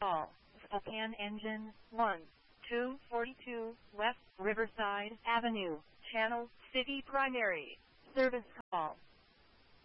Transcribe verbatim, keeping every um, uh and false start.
call. Spokane Engine one two forty-two West Riverside Avenue, Channel City Primary. Service call.